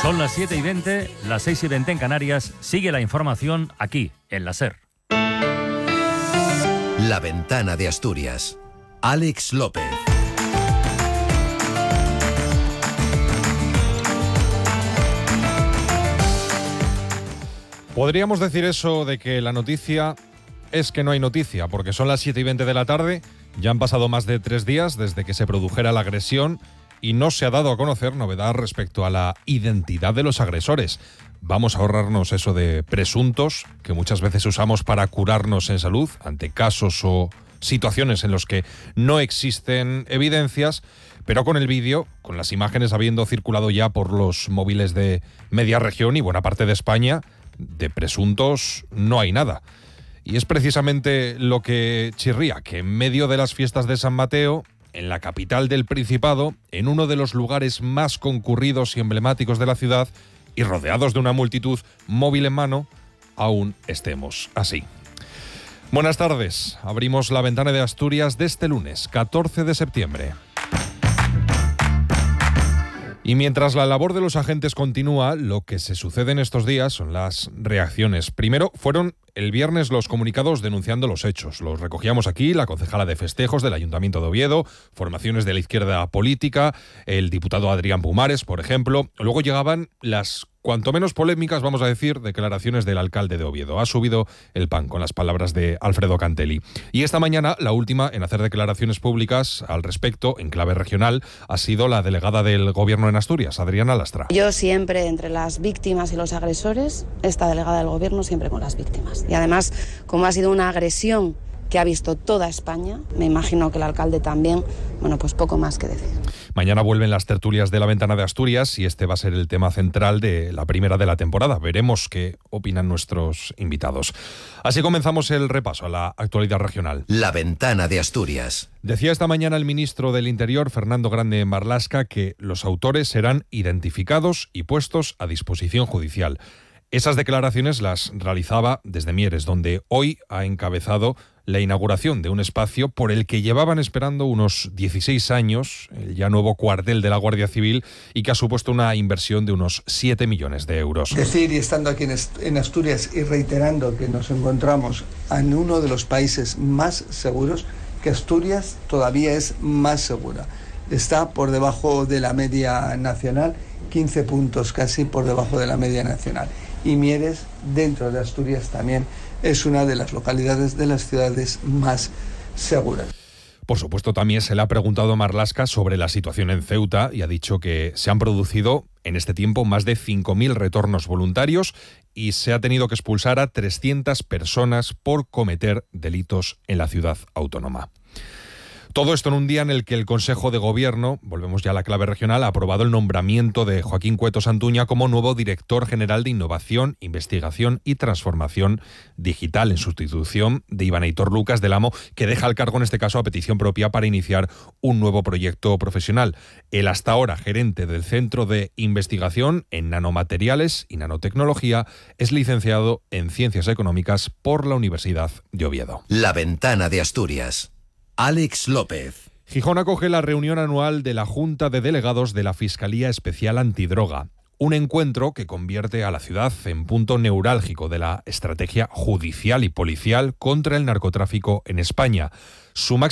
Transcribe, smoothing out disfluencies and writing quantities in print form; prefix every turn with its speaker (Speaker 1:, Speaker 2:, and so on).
Speaker 1: Son las 7:20, las 6:20 en Canarias. Sigue la información aquí, en la SER.
Speaker 2: La Ventana de Asturias. Alex López.
Speaker 3: Podríamos decir eso de que la noticia es que no hay noticia, porque son las 7:20 de la tarde, ya han pasado más de 3 días desde que se produjera la agresión y no se ha dado a conocer novedad respecto a la identidad de los agresores. Vamos a ahorrarnos eso de presuntos, que muchas veces usamos para curarnos en salud ante casos o situaciones en los que no existen evidencias, pero con el vídeo, con las imágenes habiendo circulado ya por los móviles de media región y buena parte de España, de presuntos no hay nada. Y es precisamente lo que chirría, que en medio de las fiestas de San Mateo, en la capital del Principado, en uno de los lugares más concurridos y emblemáticos de la ciudad, y rodeados de una multitud móvil en mano, aún estemos así. Buenas tardes. Abrimos la Ventana de Asturias de este lunes, 14 de septiembre. Y mientras la labor de los agentes continúa, lo que se sucede en estos días son las reacciones. Primero fueron el viernes los comunicados denunciando los hechos. Los recogíamos aquí, la concejala de festejos del Ayuntamiento de Oviedo, formaciones de la izquierda política, el diputado Adrián Pumares, por ejemplo. Luego llegaban las cuanto menos polémicas, vamos a decir, declaraciones del alcalde de Oviedo. Ha subido el pan con las palabras de Alfredo Cantelli. Y esta mañana, la última en hacer declaraciones públicas al respecto, en clave regional, ha sido la delegada del Gobierno en Asturias, Adriana Lastra.
Speaker 4: Yo siempre entre las víctimas y los agresores, esta delegada del Gobierno siempre con las víctimas. Y además, como ha sido una agresión que ha visto toda España, me imagino que el alcalde también, bueno, pues poco más que decir.
Speaker 3: Mañana vuelven las tertulias de la Ventana de Asturias y este va a ser el tema central de la primera de la temporada. Veremos qué opinan nuestros invitados. Así comenzamos el repaso a la actualidad regional.
Speaker 2: La Ventana de Asturias.
Speaker 3: Decía esta mañana el ministro del Interior, Fernando Grande Marlaska, que los autores serán identificados y puestos a disposición judicial. Esas declaraciones las realizaba desde Mieres, donde hoy ha encabezado la inauguración de un espacio por el que llevaban esperando unos 16 años, el ya nuevo cuartel de la Guardia Civil, y que ha supuesto una inversión de unos 7 millones de euros.
Speaker 5: Decir, y estando aquí en Asturias y reiterando que nos encontramos en uno de los países más seguros, que Asturias todavía es más segura. Está por debajo de la media nacional, 15 puntos casi por debajo de la media nacional. Y Mieres, dentro de Asturias, también es una de las localidades de las ciudades más seguras.
Speaker 3: Por supuesto, también se le ha preguntado a Marlaska sobre la situación en Ceuta y ha dicho que se han producido en este tiempo más de 5.000 retornos voluntarios y se ha tenido que expulsar a 300 personas por cometer delitos en la ciudad autónoma. Todo esto en un día en el que el Consejo de Gobierno, volvemos ya a la clave regional, ha aprobado el nombramiento de Joaquín Cueto Santuña como nuevo director general de Innovación, Investigación y Transformación Digital, en sustitución de Iván Aitor Lucas del Amo, que deja el cargo en este caso a petición propia para iniciar un nuevo proyecto profesional. El hasta ahora gerente del Centro de Investigación en Nanomateriales y Nanotecnología es licenciado en Ciencias Económicas por la Universidad de Oviedo.
Speaker 2: La Ventana de Asturias. Alex López.
Speaker 3: Gijón acoge la reunión anual de la Junta de Delegados de la Fiscalía Especial Antidroga. Un encuentro que convierte a la ciudad en punto neurálgico de la estrategia judicial y policial contra el narcotráfico en España. Su